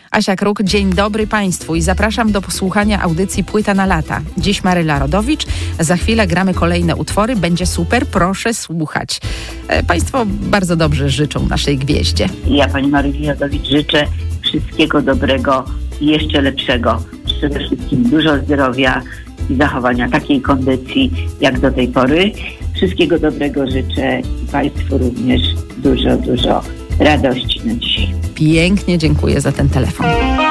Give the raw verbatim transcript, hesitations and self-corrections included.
Asia Kruk, dzień dobry Państwu i zapraszam do posłuchania audycji Płyta na lata. Dziś Maryla Rodowicz, za chwilę gramy kolejne utwory, będzie super, proszę słuchać. E, państwo bardzo dobrze życzą naszej gwieździe. Ja Pani Maryi Rodowicz życzę wszystkiego dobrego i jeszcze lepszego. Przede wszystkim dużo zdrowia i zachowania takiej kondycji jak do tej pory. Wszystkiego dobrego życzę i Państwu również dużo, dużo radości na dzisiaj. Pięknie dziękuję za ten telefon.